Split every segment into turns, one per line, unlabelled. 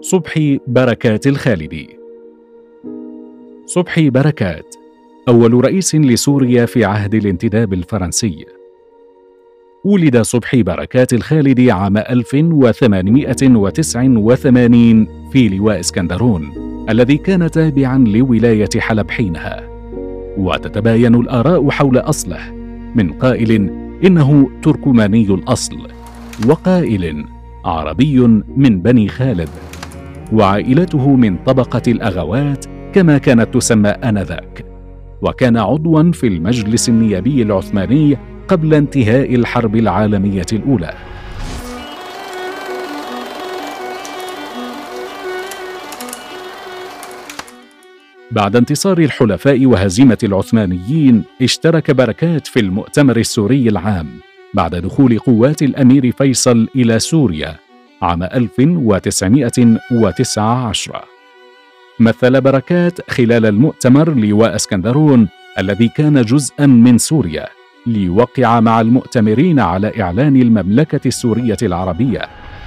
صبحي بركات الخالدي. صبحي بركات أول رئيس لسوريا في عهد الانتداب الفرنسي. ولد صبحي بركات الخالدي عام 1889 في لواء اسكندرون الذي كان تابعا لولاية حلب حينها، وتتباين الآراء حول أصله، من قائل إنه تركماني الأصل، وقائل عربي من بني خالد، وعائلته من طبقة الأغوات كما كانت تسمى آنذاك، وكان عضوا في المجلس النيابي العثماني قبل انتهاء الحرب العالمية الأولى. بعد انتصار الحلفاء وهزيمة العثمانيين، اشترك بركات في المؤتمر السوري العام بعد دخول قوات الأمير فيصل إلى سوريا عام 1919. مثل بركات خلال المؤتمر لواء اسكندرون الذي كان جزءا من سوريا، ليوقع مع المؤتمرين على إعلان المملكة السورية العربية.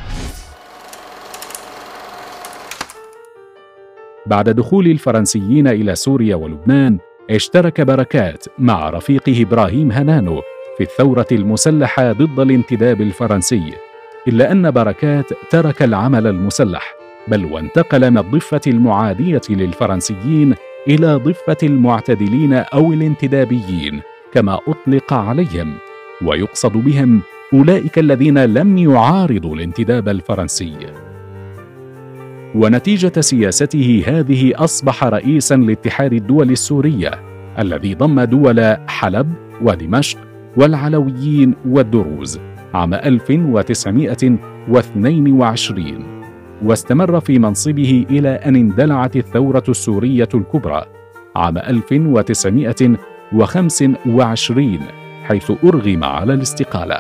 بعد دخول الفرنسيين إلى سوريا ولبنان، اشترك بركات مع رفيقه إبراهيم هنانو في الثورة المسلحة ضد الانتداب الفرنسي، إلا أن بركات ترك العمل المسلح، بل وانتقل من الضفة المعادية للفرنسيين إلى ضفة المعتدلين أو الانتدابيين كما أطلق عليهم، ويقصد بهم أولئك الذين لم يعارضوا الانتداب الفرنسي. ونتيجة سياسته هذه أصبح رئيسا لاتحاد الدول السورية الذي ضم دول حلب ودمشق والعلويين والدروز عام 1922، واستمر في منصبه إلى أن اندلعت الثورة السورية الكبرى عام 1925 حيث أرغم على الاستقالة.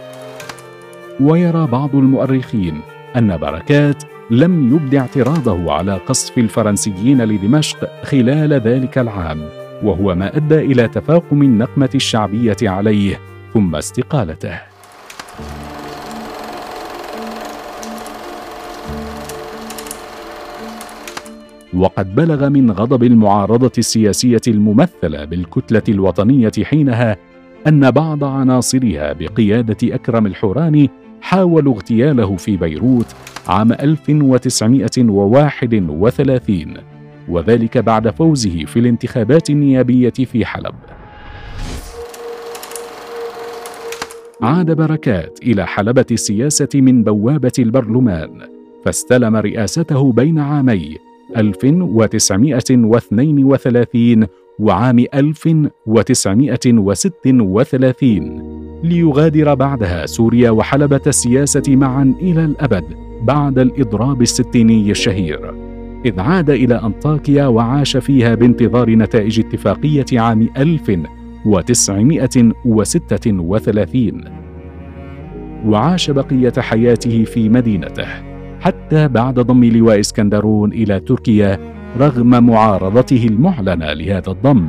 ويرى بعض المؤرخين أن بركات لم يبد اعتراضه على قصف الفرنسيين لدمشق خلال ذلك العام، وهو ما أدى إلى تفاقم النقمة الشعبية عليه ثم استقالته. وقد بلغ من غضب المعارضة السياسية الممثلة بالكتلة الوطنية حينها أن بعض عناصرها بقيادة أكرم الحوراني حاولوا اغتياله في بيروت عام 1931، وذلك بعد فوزه في الانتخابات النيابية في حلب. عاد بركات إلى حلبة السياسة من بوابة البرلمان، فاستلم رئاسته بين عامي 1932 وعام 1936، ليغادر بعدها سوريا وحلبة السياسة معا إلى الأبد بعد الإضراب الستيني الشهير، إذ عاد إلى أنطاكيا وعاش فيها بانتظار نتائج اتفاقية عام 1936، وعاش بقية حياته في مدينته حتى بعد ضم لواء اسكندرون إلى تركيا رغم معارضته المعلنة لهذا الضم.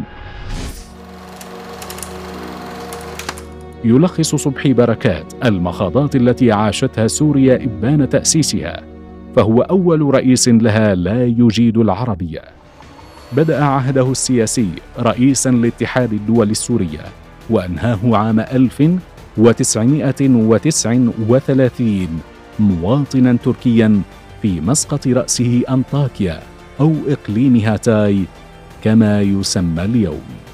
يلخص صبحي بركات المخاضات التي عاشتها سوريا إبان تأسيسها، فهو أول رئيس لها لا يجيد العربية. بدأ عهده السياسي رئيسا لاتحاد الدول السورية، وأنهاه عام 1939 مواطنا تركيا في مسقط رأسه أنطاكيا أو إقليم هاتاي كما يسمى اليوم.